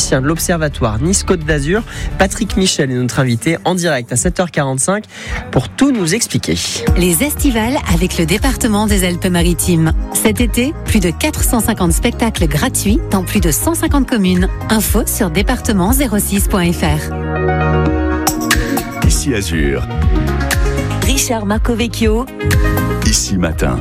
astrophysicien de l'Observatoire Nice-Côte d'Azur. Patrick Michel est notre invité en direct à 7h45 pour tout nous expliquer. Les estivales avec le département des Alpes-Maritimes. Cet été, plus de 450 spectacles gratuits dans plus de 150 communes. Info sur département06.fr. Ici Azur. Richard Marcovecchio. Ici Matin.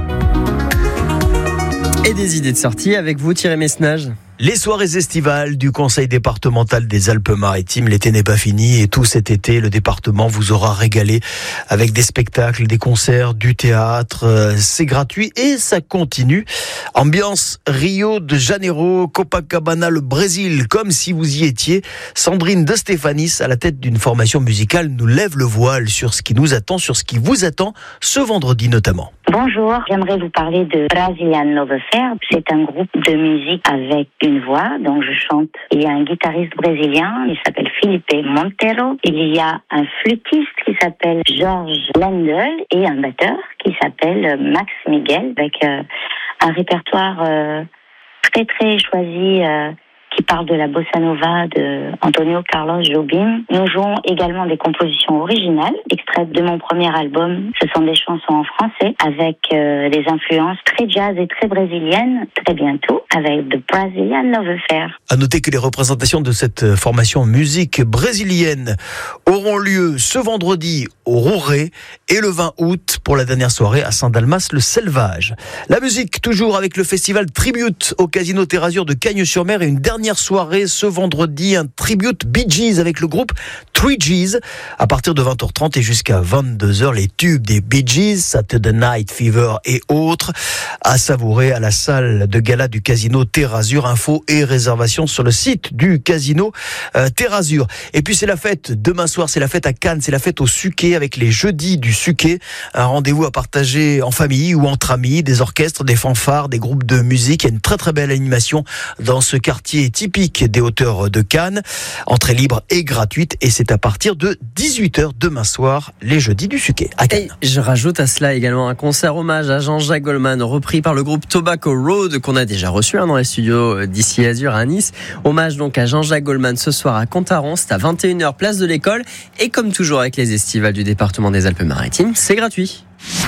Et des idées de sortie avec vous, Thierry Messnage. Les soirées estivales du Conseil départemental des Alpes-Maritimes, l'été n'est pas fini et tout cet été, le département vous aura régalé avec des spectacles, des concerts, du théâtre. C'est gratuit et ça continue. Ambiance Rio de Janeiro, Copacabana, le Brésil, comme si vous y étiez. Sandrine De Stéfanis, à la tête d'une formation musicale, nous lève le voile sur ce qui nous attend, sur ce qui vous attend ce vendredi notamment. Bonjour, j'aimerais vous parler de Brazilian Love Affair. C'est un groupe de musique avec une voix, donc je chante. Il y a un guitariste brésilien, il s'appelle Felipe Monteiro. Il y a un flûtiste qui s'appelle Jorge Lendl et un batteur qui s'appelle Max Miguel, avec un répertoire très très choisi qui parle de la bossa nova de Antonio Carlos Jobim. Nous jouons également des compositions originales, extraites de mon premier album. Ce sont des chansons en français avec des influences très jazz et très brésiliennes. Très bientôt avec The Brazilian Love Affair. À noter que les représentations de cette formation musique brésilienne auront lieu ce vendredi au Rouret et le 20 août pour la dernière soirée à Saint-Dalmas-le-Selvage. La musique toujours avec le festival Tribute au Casino Terrazur de Cagnes-sur-Mer et une dernière soirée ce vendredi, un tribute Bee Gees avec le groupe 3Gs à partir de 20h30 et jusqu'à 22h, les tubes des Bee Gees, Saturday Night Fever et autres à savourer à la salle de gala du Casino Terrazur. Infos et réservations sur le site du Casino Terrazur. Et puis c'est la fête demain soir, c'est la fête à Cannes, c'est la fête au Suquet avec les jeudis du Suquet, un rendez-vous à partager en famille ou entre amis, des orchestres, des fanfares, des groupes de musique. Il y a une très très belle animation dans ce quartier typique des hauteurs de Cannes. Entrée libre et gratuite et c'est à partir de 18h demain soir, les jeudis du Suquet à Cannes. Et je rajoute à cela également un concert hommage à Jean-Jacques Goldman repris par le groupe Tobacco Road qu'on a déjà reçu dans les studios d'Ici Azur à Nice. Hommage donc à Jean-Jacques Goldman ce soir à Contaron, c'est à 21h place de l'École et comme toujours avec les estivales du département des Alpes-Maritimes, c'est gratuit.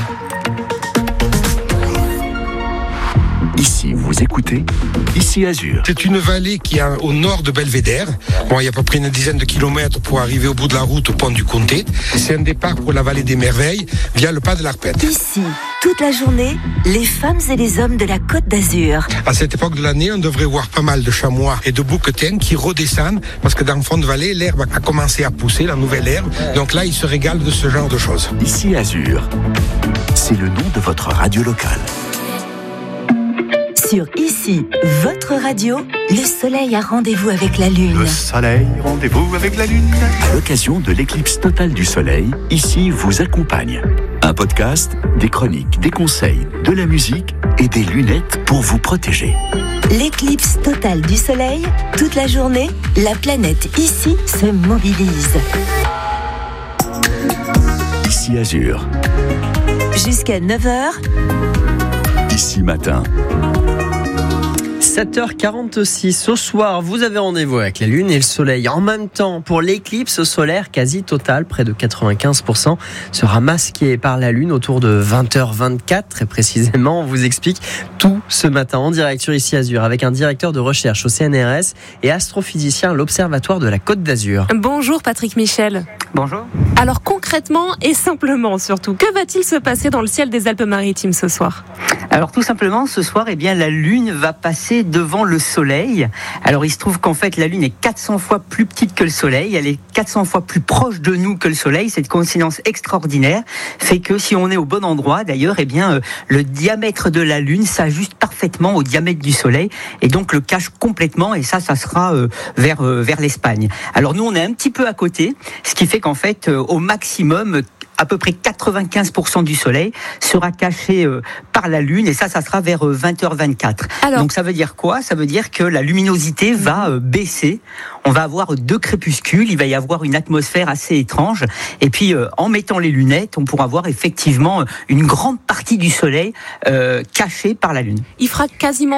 Ici, vous écoutez Ici Azur. C'est une vallée qui est au nord de Belvédère. Bon, il y a à peu près une dizaine de kilomètres pour arriver au bout de la route au pont du Comté. C'est un départ pour la vallée des Merveilles via le pas de l'Arpète. Ici, toute la journée, les femmes et les hommes de la Côte d'Azur. À cette époque de l'année, on devrait voir pas mal de chamois et de bouquetins qui redescendent parce que dans le fond de vallée, l'herbe a commencé à pousser, la nouvelle herbe. Donc là, ils se régalent de ce genre de choses. Ici Azur. C'est le nom de votre radio locale. Sur Ici, votre radio, le soleil a rendez-vous avec la lune. Le soleil, rendez-vous avec la lune. À l'occasion de l'éclipse totale du soleil, Ici vous accompagne. Un podcast, des chroniques, des conseils, de la musique et des lunettes pour vous protéger. L'éclipse totale du soleil, toute la journée, la planète Ici se mobilise. Ici Azur. Jusqu'à 9h. Ici Matin. 7h46 ce soir, vous avez rendez-vous avec la Lune et le Soleil. En même temps, pour l'éclipse solaire quasi totale, près de 95%, sera masqué par la Lune autour de 20h24. Très précisément, on vous explique tout ce matin en direct sur Ici Azur avec un directeur de recherche au CNRS et astrophysicien à l'Observatoire de la Côte d'Azur. Bonjour Patrick Michel. Bonjour. Alors concrètement et simplement surtout, que va-t-il se passer dans le ciel des Alpes-Maritimes ce soir ? Alors tout simplement, ce soir, la Lune va passer devant le Soleil. Alors il se trouve qu'en fait, la Lune est 400 fois plus petite que le Soleil. Elle est 400 fois plus proche de nous que le Soleil. Cette coïncidence extraordinaire fait que si on est au bon endroit, d'ailleurs, le diamètre de la Lune s'ajuste parfaitement au diamètre du Soleil et donc le cache complètement. Et ça sera vers l'Espagne. Alors nous, on est un petit peu à côté, ce qui fait qu'en fait, au maximum, à peu près 95% du soleil sera caché par la Lune et ça sera vers 20h24. Alors, donc ça veut dire quoi ? Ça veut dire que la luminosité va baisser. On va avoir 2 crépuscules, il va y avoir une atmosphère assez étrange et puis en mettant les lunettes, on pourra voir effectivement une grande partie du soleil cachée par la Lune. Il fera quasiment nuit ?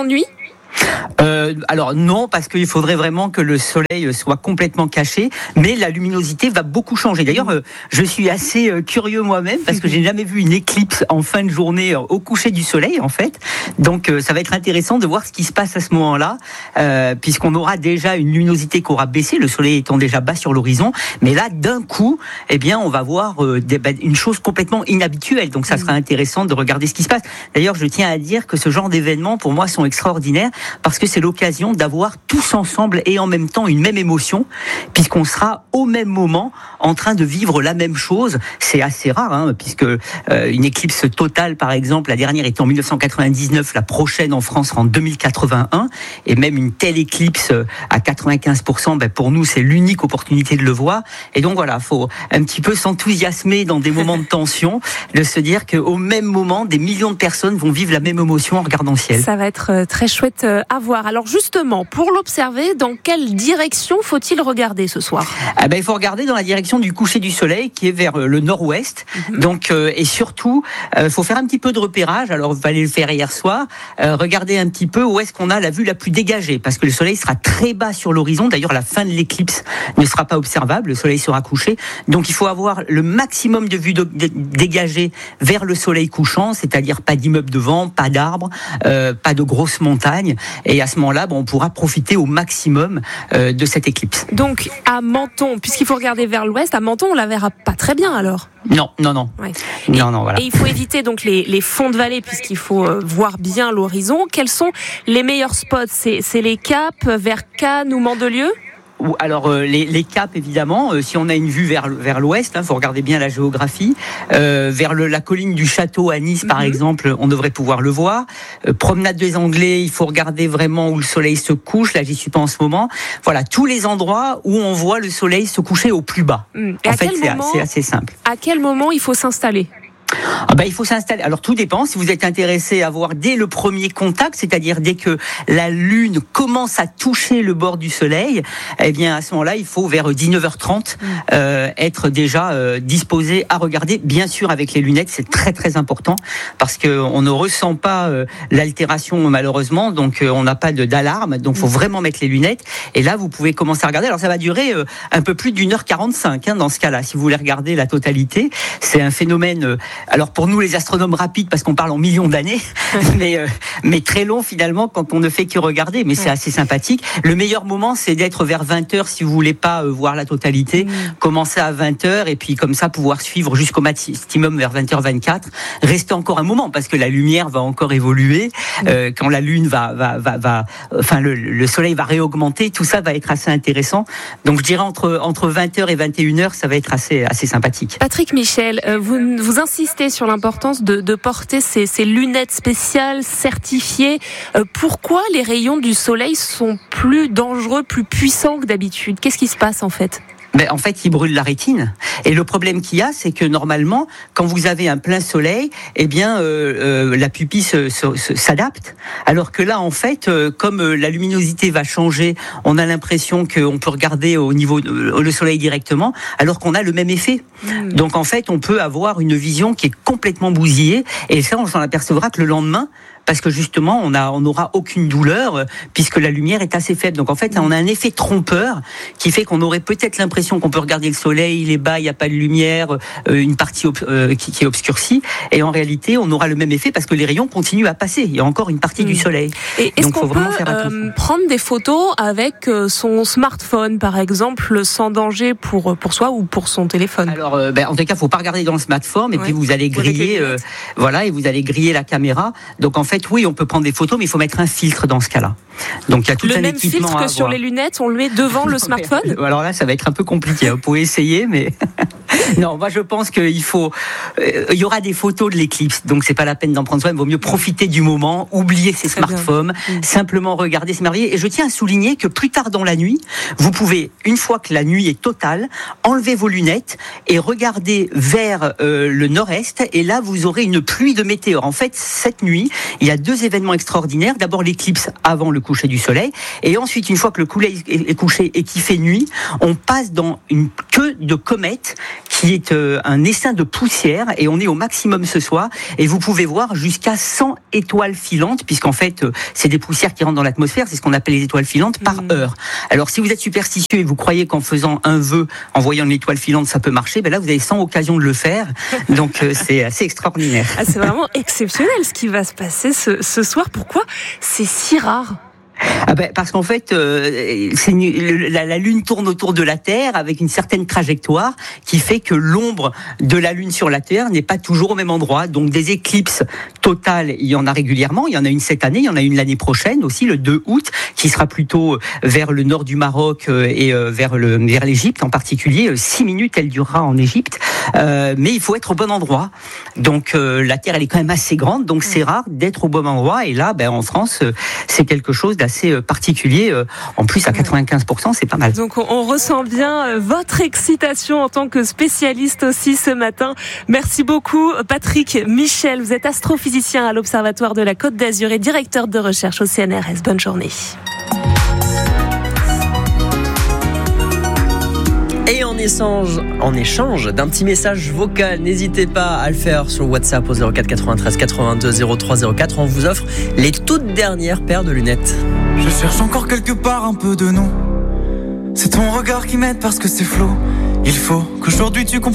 Alors non, parce qu'il faudrait vraiment que le soleil soit complètement caché, mais la luminosité va beaucoup changer. D'ailleurs, je suis assez curieux moi-même, parce que j'ai jamais vu une éclipse en fin de journée au coucher du soleil, en fait. Donc ça va être intéressant de voir ce qui se passe à ce moment-là, puisqu'on aura déjà une luminosité qui aura baissé, le soleil étant déjà bas sur l'horizon. Mais là, d'un coup, eh bien, on va voir une chose complètement inhabituelle. Donc ça sera intéressant de regarder ce qui se passe. D'ailleurs, je tiens à dire que ce genre d'événements, pour moi, sont extraordinaires, parce que c'est l'occasion d'avoir tous ensemble et en même temps une même émotion, puisqu'on sera au même moment en train de vivre la même chose. C'est assez rare, puisque une éclipse totale, par exemple, la dernière était en 1999, la prochaine en France sera en 2081, et même une telle éclipse à 95%, pour nous, c'est l'unique opportunité de le voir. Et donc voilà, faut un petit peu s'enthousiasmer dans des moments de tension, de se dire qu'au même moment, des millions de personnes vont vivre la même émotion en regardant le ciel. Ça va être très chouette à voir. Alors justement, pour l'observer, dans quelle direction faut-il regarder ce soir ? Il faut regarder dans la direction du coucher du soleil, qui est vers le nord-ouest. Donc, et surtout, faut faire un petit peu de repérage. Alors, vous allez le faire hier soir. Regardez un petit peu où est-ce qu'on a la vue la plus dégagée, parce que le soleil sera très bas sur l'horizon. D'ailleurs, la fin de l'éclipse ne sera pas observable. Le soleil sera couché. Donc, il faut avoir le maximum de vue dégagée vers le soleil couchant, c'est-à-dire pas d'immeubles devant, pas d'arbres, pas de grosses montagnes. Et à ce moment-là, on pourra profiter au maximum de cette éclipse. Donc, à Menton, puisqu'il faut regarder vers l'ouest, à Menton, on la verra pas très bien alors. Non. Ouais. Non, voilà. Et il faut éviter donc les fonds de vallée, puisqu'il faut voir bien l'horizon. Quels sont les meilleurs spots ? C'est les caps vers Cannes ou Mandelieu ? Alors les caps, évidemment, si on a une vue vers l'ouest, faut regarder bien la géographie, vers la colline du château à Nice, par exemple, on devrait pouvoir le voir. Promenade des Anglais, il faut regarder vraiment où le soleil se couche. Là, j'y suis pas en ce moment. Voilà, tous les endroits où on voit le soleil se coucher au plus bas. Et en fait, c'est assez simple. À quel moment il faut s'installer ? Il faut s'installer. Alors tout dépend. Si vous êtes intéressé à voir dès le premier contact, c'est-à-dire dès que la lune commence à toucher le bord du soleil, eh bien à ce moment-là, il faut vers 19h30 être déjà disposé à regarder. Bien sûr avec les lunettes, c'est très très important parce que on ne ressent pas l'altération malheureusement, donc on n'a pas d'alarme. Donc faut vraiment mettre les lunettes. Et là, vous pouvez commencer à regarder. Alors ça va durer un peu plus d'1h45 dans ce cas-là. Si vous voulez regarder la totalité, c'est un phénomène. Alors pour nous les astronomes rapides parce qu'on parle en millions d'années, mais très long finalement quand on ne fait que regarder. Mais c'est assez sympathique. Le meilleur moment c'est d'être vers 20h si vous voulez pas voir la totalité. Commencer à 20h et puis comme ça pouvoir suivre jusqu'au maximum vers 20h24. Rester encore un moment parce que la lumière va encore évoluer. Quand la lune le soleil va réaugmenter, tout ça va être assez intéressant. Donc je dirais entre 20h et 21h, ça va être assez sympathique. Patrick Michel, vous insistez sur l'importance de porter ces lunettes spéciales certifiées. Pourquoi les rayons du soleil sont plus dangereux, plus puissants que d'habitude ? Qu'est-ce qui se passe en fait ? En fait, il brûle la rétine. Et le problème qu'il y a, c'est que normalement, quand vous avez un plein soleil, eh bien, la pupille s'adapte. Alors que là, en fait, comme la luminosité va changer, on a l'impression qu'on peut regarder au niveau le soleil directement, alors qu'on a le même effet. Donc, en fait, on peut avoir une vision qui est complètement bousillée. Et ça, on s'en apercevra que le lendemain. Parce que justement, on n'aura aucune douleur puisque la lumière est assez faible. Donc en fait, on a un effet trompeur qui fait qu'on aurait peut-être l'impression qu'on peut regarder le soleil, il est bas, il n'y a pas de lumière, une partie qui est obscurcie. Et en réalité, on aura le même effet parce que les rayons continuent à passer. Il y a encore une partie du soleil. Et est-ce qu'on peut prendre des photos avec son smartphone, par exemple, sans danger pour soi ou pour son téléphone ? Alors, en tout cas, il ne faut pas regarder dans le smartphone et puis vous allez griller, et vous allez griller la caméra. Donc en fait, oui, on peut prendre des photos, mais il faut mettre un filtre dans ce cas-là. Donc il y a tout un équipement. Le même filtre que sur les lunettes, on le met devant le smartphone ? Alors là, ça va être un peu compliqué. Vous pouvez essayer, mais non, moi je pense qu'il y aura des photos de l'éclipse, donc c'est pas la peine d'en prendre soin. Il vaut mieux profiter du moment, oublier ses smartphones, simplement regarder, se marier. Et je tiens à souligner que plus tard dans la nuit, vous pouvez, une fois que la nuit est totale, enlever vos lunettes et regarder vers le nord-est. Et là, vous aurez une pluie de météores. En fait, cette nuit, il y a deux événements extraordinaires. D'abord l'éclipse avant le coucher du soleil, et ensuite, une fois que le soleil est couché et qu'il fait nuit, on passe dans une queue de comètes qui est un essaim de poussière, et on est au maximum ce soir, et vous pouvez voir jusqu'à 100 étoiles filantes, puisqu'en fait, c'est des poussières qui rentrent dans l'atmosphère, c'est ce qu'on appelle les étoiles filantes par heure. Alors, si vous êtes superstitieux et vous croyez qu'en faisant un vœu, en voyant une étoile filante, ça peut marcher, ben là, vous avez 100 occasions de le faire, donc c'est assez extraordinaire. Ah, c'est vraiment exceptionnel ce qui va se passer ce soir. Pourquoi c'est si rare ? Parce qu'en fait, la Lune tourne autour de la Terre avec une certaine trajectoire qui fait que l'ombre de la Lune sur la Terre n'est pas toujours au même endroit. Donc des éclipses totales, il y en a régulièrement. Il y en a une cette année, il y en a une l'année prochaine aussi, le 2 août, qui sera plutôt vers le nord du Maroc et vers l'Égypte en particulier. 6 minutes, elle durera en Égypte. Mais il faut être au bon endroit. Donc la Terre, elle est quand même assez grande, donc c'est rare d'être au bon endroit. Et là, en France, c'est quelque chose d'assez particulier. En plus, à 95%, c'est pas mal. Donc on ressent bien votre excitation en tant que spécialiste aussi ce matin. Merci beaucoup Patrick Michel. Vous êtes astrophysicien à l'Observatoire de la Côte d'Azur et directeur de recherche au CNRS. Bonne journée. Et en échange d'un petit message vocal, n'hésitez pas à le faire sur WhatsApp au 04 93 82 03 04. On vous offre les toutes dernières paires de lunettes. Je cherche encore quelque part un peu de nous. C'est ton regard qui m'aide parce que c'est flou. Il faut qu'aujourd'hui tu comprennes.